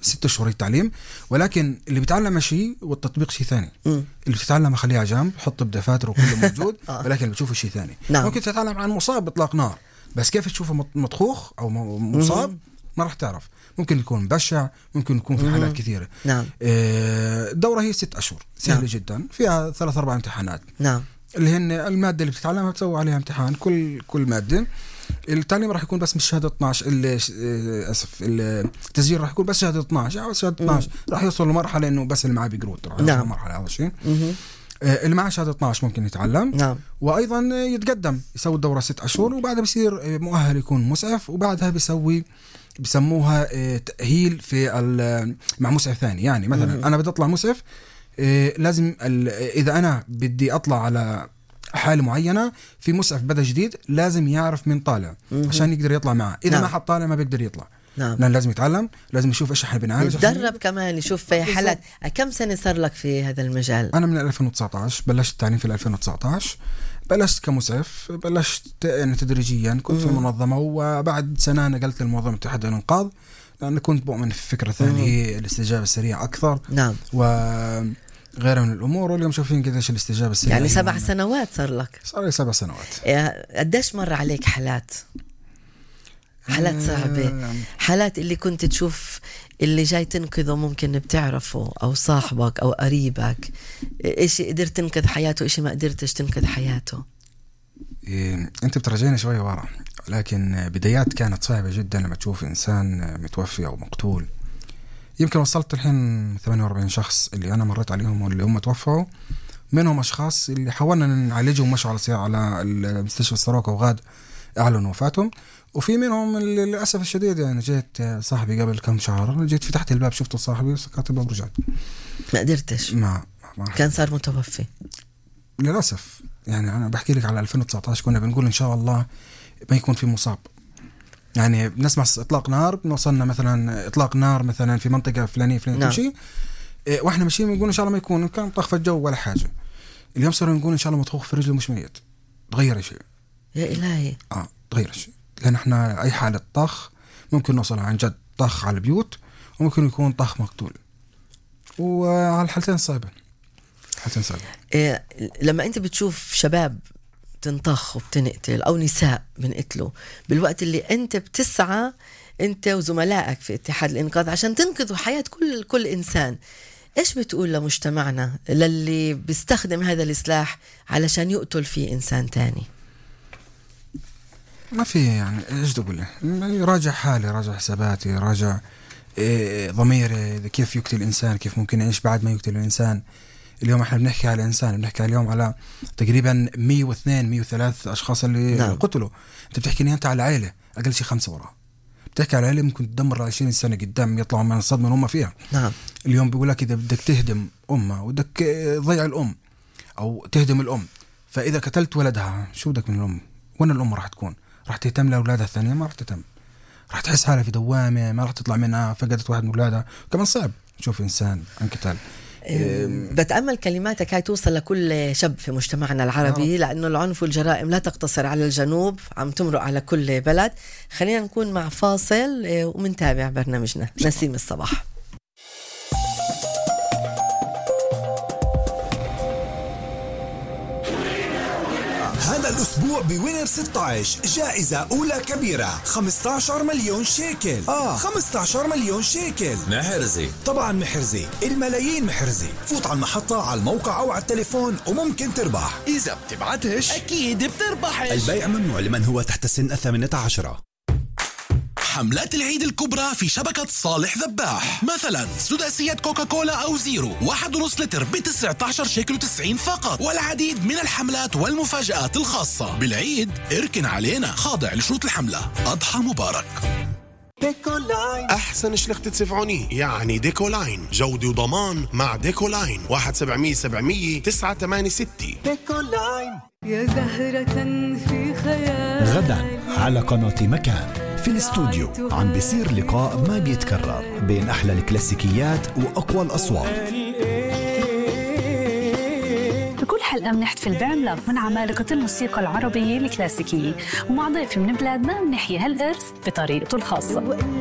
6 شهور التعليم، ولكن اللي بيتعلم شيء والتطبيق شيء ثاني. اللي بتتعلم خليه على جنب، حط بدفاتر وكله موجود ولكن بتشوفه شيء ثاني. ممكن تتعلم عن مصاب بإطلاق نار، بس كيف تشوفه مطخوخ أو مصاب ما راح تعرف. ممكن يكون بشع، ممكن يكون في حالات كثيرة. الدورة هي 6 أشهر سهلة جدا، فيها 3-4 امتحانات اللي هن المادة اللي بتتعلمها بتسوي عليها امتحان كل مادة. التعليم راح يكون بس مش شهادة 12 التسجيل راح يكون بس شهادة 12 أو شهادة 12 راح يوصل لمرحلة إنه بس اللي معاه بيقروت راح يوصل لمرحلة هذا الشيء. اللي معاه شهادة 12 ممكن يتعلم. وأيضا يتقدم يسوي الدورة 6 أشهر، وبعدها بيصير مؤهل يكون مسعف، وبعدها بيسموها تأهيل مع مسعف ثاني. يعني مثلا أنا بدي أطلع مسعف، لازم إذا أنا بدي أطلع على حالة معينة في مسعف بدأ جديد لازم يعرف من طالع عشان يقدر يطلع معه. إذا ما حد طالع ما بيقدر يطلع. لأن لازم يتعلم، لازم يشوف إيش إحنا بنعالج، يتدرب كمان، يشوف في حالات. كم سنة صار لك في هذا المجال؟ أنا من 2019 بلشت التعليم في 2019. بلشت كمسعف، بلشت يعني تدريجيا، كنت في المنظمة، وبعد سنة نقلت للمنظمة اتحاد الإنقاذ لأن كنت بؤمن في فكرة ثانية الاستجابة السريعة أكثر. وغيرها من الأمور. واليوم شايفين قديش الاستجابة السريعة. يعني 7 سنوات صار لك؟ صار لي 7 سنوات. قديش مر عليك حالات صعبة، حالات اللي كنت تشوف اللي جاي تنقذه ممكن بتعرفه أو صاحبك أو قريبك، إشي قدرت تنقذ حياته، إشي ما قدرتش تنقذ حياته؟ أنت بترجعيني شوية ورا، لكن بدايات كانت صعبة جدا لما تشوف إنسان متوفي أو مقتول. يمكن وصلت الحين 48 شخص اللي أنا مريت عليهم واللي هم توفوا، منهم أشخاص اللي حاولنا نعالجهم مشوا على المستشفى السراقة وغاد أعلنوا وفاتهم، وفي منهم للأسف الشديد يعني جيت صاحبي قبل كم شهر، جيت فتحت الباب شفته صاحبي سكرت الباب ورجعت ما قدرتش. ما كان صار متوفي للأسف. يعني أنا بحكي لك على 2019 كنا بنقول إن شاء الله ما يكون في مصاب. يعني بنسمع إطلاق نار، بنوصلنا مثلا إطلاق نار مثلا في منطقة فلانية تمشي، وإحنا ماشيين بنقول إن شاء الله ما يكون كان طخ في الجو ولا حاجة. اليوم صاروا نقول إن شاء الله مطخوخ في رجله مش ميت. تغير شيء يا إلهي. تغير شيء، لأن إحنا أي حالة طخ ممكن نوصل عن جد طخ على البيوت، وممكن يكون طخ مقتول، وعلى الحالتين صعبة. لما أنت بتشوف شباب تنطخ وبتنقتل أو نساء بنقتلوا بالوقت اللي أنت بتسعى أنت وزملائك في اتحاد الإنقاذ عشان تنقذوا حياة كل إنسان، إيش بتقول لمجتمعنا للي بيستخدم هذا السلاح علشان يقتل فيه إنسان تاني؟ ما في يعني إيش تقول له، راجع حالي، راجع حساباتي، راجع ضميري، كيف يقتل الإنسان، كيف ممكن يعيش بعد ما يقتل الإنسان. اليوم احنا بنحكي على إنسان، بنحكي اليوم على تقريبا 102-103 أشخاص اللي قتلوا. انت بتحكي انت على عائلة أقل شيء 5 وراه، بتحكي على عائلة ممكن تدمر 20 سنة قدام يطلعوا من الصدمة اللي هم فيها. اليوم بيقول لك إذا بدك تهدم أمة ودك تضيع الأم أو تهدم الأم، فإذا قتلت ولدها شو بدك من الأم؟ وين الأم راح تكون؟ راح تهتم لأولادها الثانية؟ ما راح تهتم، راح تحس حالها في دوامة، ما راح تطلع منها، فقدت واحد من أولادها. كمان صعب تشوف إنسان انقتل. بتأمل كلماتك هاي توصل لكل شاب في مجتمعنا العربي، لأنه العنف والجرائم لا تقتصر على الجنوب، عم تمرق على كل بلد. خلينا نكون مع فاصل ومنتابع برنامجنا نسيم الصباح. هذا الأسبوع بوينر 16 جائزة أولى كبيرة 15 مليون شيكل. 15 مليون شيكل محرزي، طبعا محرزي، الملايين محرزي. فوت على المحطة، على الموقع أو على التليفون وممكن تربح. إذا بتبعتش أكيد بتربحش. البيع ممنوع لمن هو تحت سن 18. حملات العيد الكبرى في شبكة صالح ذباح، مثلا سداسية كوكاكولا أو زيرو 1.5 لتر ب19 شيكل و90 فقط، والعديد من الحملات والمفاجآت الخاصة بالعيد. اركن علينا، خاضع لشروط الحملة. أضحى مبارك. ديكولاين أحسن شلخت تسفعوني، يعني ديكولاين جودة وضمان مع ديكولاين 1-700-700-986. ديكولاين يا زهرة في خيال. غدا على قناة مكان في الاستوديو عم بيصير لقاء ما بيتكرر بين أحلى الكلاسيكيات وأقوى الأصوات. بكل حلقة بنحتفل بعملاق من عمالقة الموسيقى العربية الكلاسيكية، ومع ضيف من بلادنا بنحيي هالإرث بطريقته الخاصة.